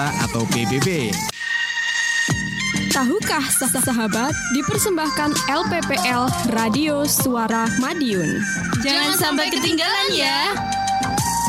atau PBB. Tahukah sahabat, dipersembahkan LPPL Radio Suara Madiun. Jangan sampai ketinggalan ya.